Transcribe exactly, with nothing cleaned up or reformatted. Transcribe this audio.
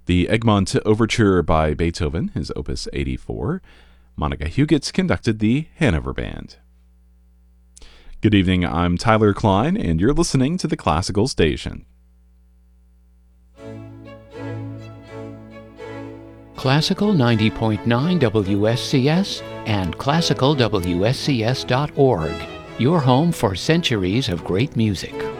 The Egmont Overture by Beethoven is Opus eighty-four. Monica Hugetts conducted the Hanover Band. Good evening, I'm Tyler Klein, and you're listening to the Classical Station. Classical ninety point nine W S C S and classical W S C S dot org, your home for centuries of great music.